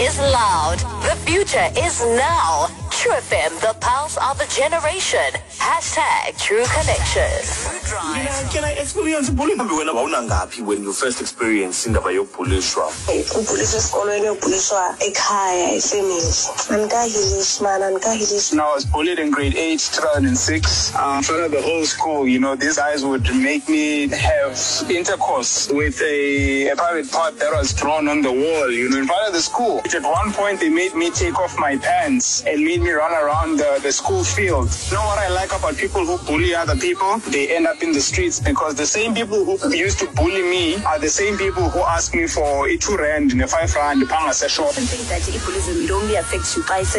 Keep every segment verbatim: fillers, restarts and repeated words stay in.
is loud. The future is now. True F M, the pulse of a generation. Hashtag True Connections. Yeah, can I experience bullying? When I was happy when you first experienced in the police shop. Police is calling you police shop. I can't. I finish. I'm kahilish, man. I'm kahilish. Now I was bullied in grade eight, two thousand six. Um, in front of the whole school, you know, these guys would make me have intercourse with a, a private part that was drawn on the wall, you know, in front of the school. Which at one point they made me take off my pants and made me run around the, the school field. You know what I like about people who bully other people? They end up in the streets because the same people who used to bully me are the same people who ask me for a two rand and a five rand panga session. I think that bullying only affects you guys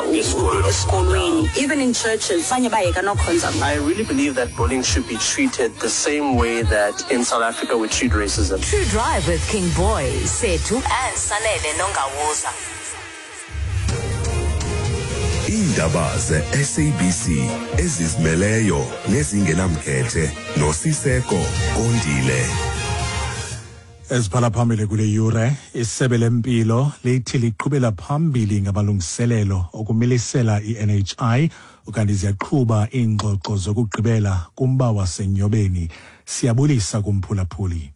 even in churches. I really believe that bullying should be treated the same way that in South Africa we treat racism. True Drive with King Boy, Setu and Sanele Nongawoza. Indaba ze-S A B C ezizimeleyo nezingenamkhethe noSiseko Kondile. Esiphala phambili kule yure isebe lempilo lithi liqhubela phambili ngamalungiselelo okumilisela i-N H I ukanti ziyaqhuba ingxoxo zokugqibela kumba wasenyobeni. Siyabulisa kumphulaphuli.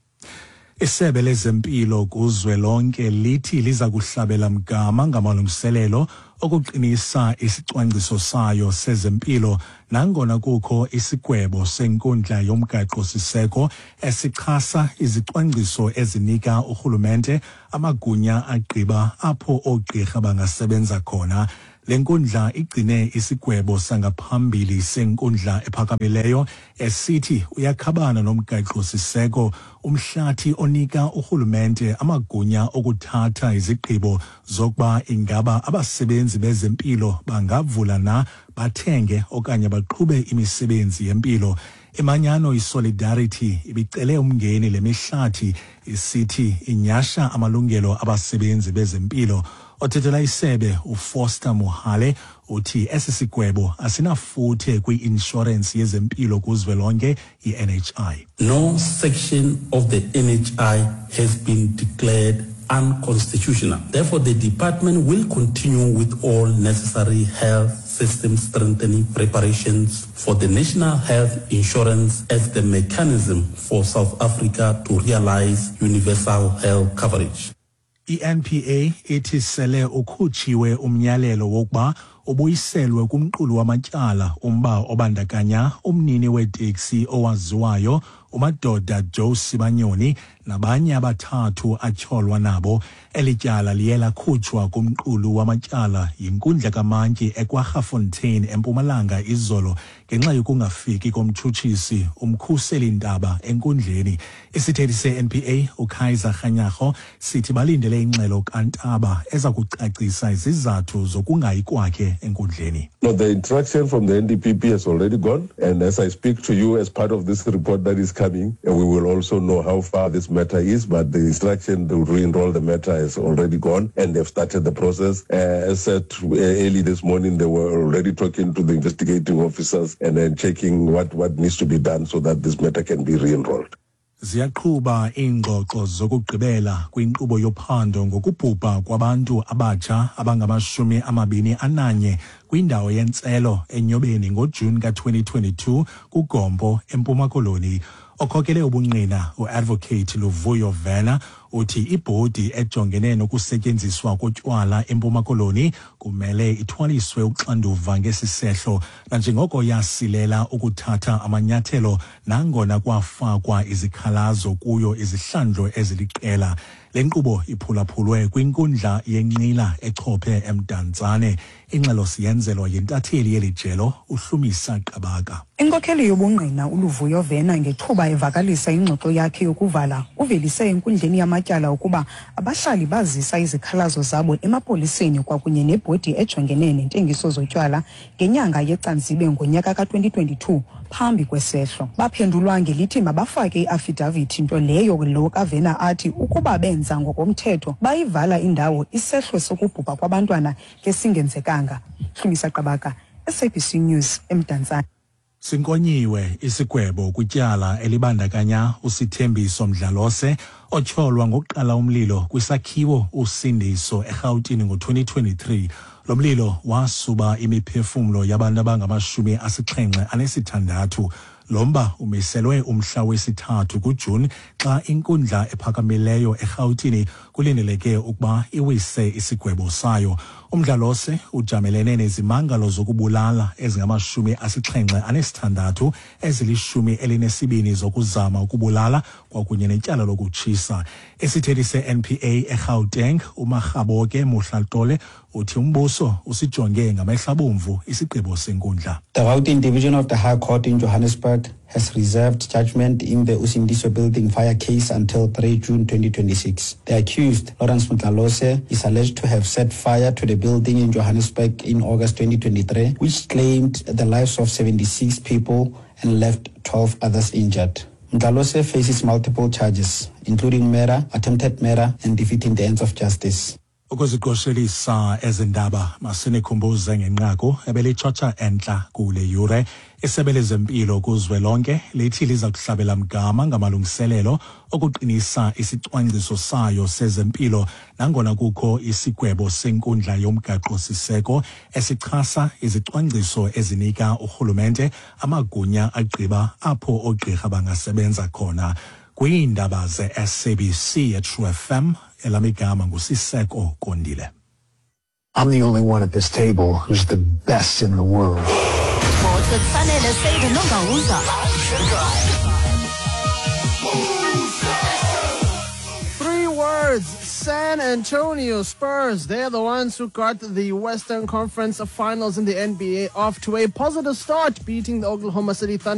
Isebe lezempilo kuzwelonke lithi liza kuhlabela mgama ngamalungiselelo okuqinisa isicwangciso sayo sezempilo nangona kukho isigwebo senkundla yomgaqo siseko esichasa izicwangciso ezinika urhulumente amagunya agqiba apho oogqirha bangasebenza khona. Le nkundla igcine isigwebo sangaphambili senkundla ephakamileyo esithi uyakhabana nomgaqo siseko umhlathi onika urhulumente amagunya okuthatha izigqibo zokuba ingaba abasebenzi bezempilo bangavula na bathenge okanye baqhube imisebenzi yempilo. Imanyano iSolidarity ibicele umngeni lemihlathi isithi inyasha amalungelo abasebenzi bezempilo. Othethela isebe uFoster Mohale uthi esisigwebo asinafuthe kwi-insurance yezempilo kuzwelonke i-N H I. No section of the N H I has been declared unconstitutional. Therefore, the department will continue with all necessary health system strengthening preparations for the national health insurance as the mechanism for South Africa to realize universal health coverage. I-N P A ithi sele ukhutshiwe umnyalelo wokuba ubuyiselwe kumqulu wamatyala umba obandakanya umnini weteksi owaziwayo umadoda Joe Sibanyoni nabanye abathathu atyholwa nabo. Elityala liye lakhutshwa kumqulu wamatyala yinkundla kamantyi eKwaGafontein eMpumalanga izolo ngenxa yokungafiki komtshutshisi umkhuseli ndaba enkundleni. Isithethi se-N P A uKaiser Kganyago sithi balindele ingxelo kaNtaba eza kucacisa izizathu zokungayi kwakhe enkundleni. No, the instruction from the N D P P has already gone, and as I speak to you as part of this report that is coming, and we will also know how far this matter is, but the instruction to re-enroll the matter has already gone, and they've started the process. Uh, as said uh, early this morning, they were already talking to the investigating officers and then checking what, what needs to be done so that this matter can be re-enrolled. Ziyaqhuba ingxoxo zokugqibela kwinkqubo yophando ngokubhubha kwabantu abatsha abangamashumi amabini ananye kwindawo yentselo enyobeni ngoJuni ka twenty twenty-two kuGompo eMpuma Koloni. Okhokele ubungqina uadvocate Luvuyo Vena uthi ibhodi ejongene nokusetyenziswa kotywala eMpuma Koloni kumele ithwaliswe uxanduva ngesisehlo nanjengoko yasilela ukuthatha amanyathelo nangona kwafakwa izikhalazo kuyo izihlandlo eziliqela. Le nkqubo iphulaphulwe kwinkundla yenqila echophe eMdantsane. Ingxelo siyenzelwa yintatheli yelijelo uHlumisa Qabaka. Inkokheli yobungqina uLuvuyo Vena ngethuba evakalisa ingxoxo yakhe yokuvala uvelise enkundleni yamatyala ukuba abahlali bazisa izikhalazo zabo emapoliseni kwakunye nebhodi ejongene nentengiso zotywala ngenyanga yeCanzibe ngonyaka ka twenty twenty-two phambi kwesehlo. Baphendulwa ngelithi mabafake iaffidavit nto leyo lo kaVena athi ukuba benza ngokomthetho bayivala indawo isehlo sokubhubha kwabantwana kesingenzekanga. Hlumisa Qabaka, S A B C News eMdantsane. Sinkonyiwe isigwebo kutyala elibandakanya uSithembiso Mdlalose otyholwa ngokuqala umlilo kwisakhiwo uSindiso eRhawutini ngo-twenty twenty-three. Lo mlilo wasuba imiphefumlo yabantu abangamashumi asixhenxe anesithandathu. Lomba umiselwe umhla wesithathu kuJuni xa inkundla ephakamileyo eRhawutini kulindeleke ukuba iwise isigwebo sayo. Umdlalose ujamelene nezimangalo zokubulala ezingamashumi asixhenxe anesithandathu ezilishumi elinesibini zokuzama ukubulala kwakunye netyala lokutshisa. Isithethi se-N P A eGauteng uMarhaboke Mohlatole uthi umbuso usijonge ngamehla bomvu isigqibo senkundla. The Gauteng Division of the High Court in Johannesburg has reserved judgment in the Usindiso building fire case until the third of June twenty twenty-six. The accused, Lawrence Mdlalose, is alleged to have set fire to the building in Johannesburg in August twenty twenty-three, which claimed the lives of seventy-six people and left twelve others injured. Mdlalose faces multiple charges, including murder, attempted murder, and defeating the ends of justice. Ukuziqoshelisa ezindaba masinikhumbuze ngenqaku ebelitshotsha entla kule yure. Isebe lezempilo kuzwelonke lithi liza kuhlabela mgama ngamalungiselelo okuqinisa isicwangciso sayo sezempilo nangona kukho isigwebo senkundla yomgaqo siseko esichasa izicwangciso ezinika urhulumente amagunya agqiba apho oogqirha bangasebenza khona. Kwiindaba ze-S A B C at True F M, elamigama ngusiseko Kondile. I'm the only one at this table who's the best in the world. Three words: San Antonio Spurs. They're the ones who got the Western Conference Finals in the N B A off to a positive start, beating the Oklahoma City Thunder